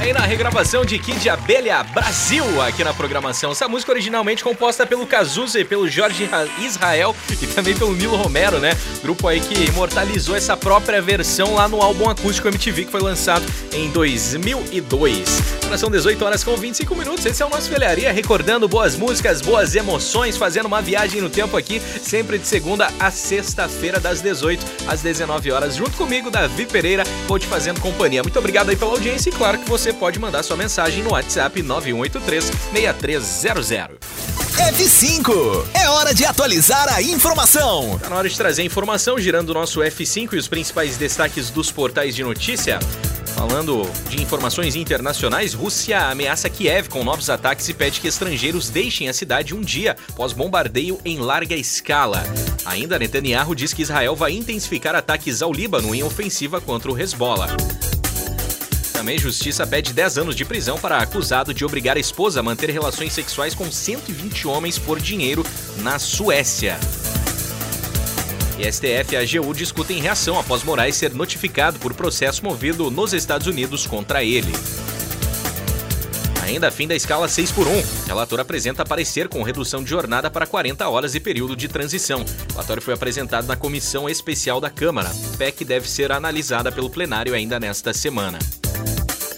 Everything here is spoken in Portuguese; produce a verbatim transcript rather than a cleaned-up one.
aí na regravação de Kid Abelha Brasil aqui na programação. Essa música originalmente composta pelo Cazuza e pelo Jorge Israel e também pelo Nilo Romero, né? Grupo aí que imortalizou essa própria versão lá no álbum acústico M T V que foi lançado em dois mil e dois. Agora são dezoito horas com vinte e cinco minutos. Esse é o nosso Velharia, recordando boas músicas, boas emoções, fazendo uma viagem no tempo aqui, sempre de segunda a sexta-feira, das dezoito às dezenove horas, junto comigo, Davi Pereira, vou te fazendo companhia. Muito obrigado aí pela audiência e claro que você pode mandar sua mensagem no WhatsApp nove um oito três, seis três zero zero. F cinco, é hora de atualizar a informação. Tá na hora de trazer a informação, girando o nosso F cinco e os principais destaques dos portais de notícia. Falando de informações internacionais, Rússia ameaça Kiev com novos ataques e pede que estrangeiros deixem a cidade um dia após bombardeio em larga escala. Ainda, Netanyahu diz que Israel vai intensificar ataques ao Líbano em ofensiva contra o Hezbollah. Também, Justiça pede dez anos de prisão para acusado de obrigar a esposa a manter relações sexuais com cento e vinte homens por dinheiro na Suécia. E S T F e a AGU discutem reação após Moraes ser notificado por processo movido nos Estados Unidos contra ele. Ainda fim da escala seis por um. O relator apresenta parecer com redução de jornada para quarenta horas e período de transição. O relatório foi apresentado na Comissão Especial da Câmara. P E C deve ser analisada pelo plenário ainda nesta semana.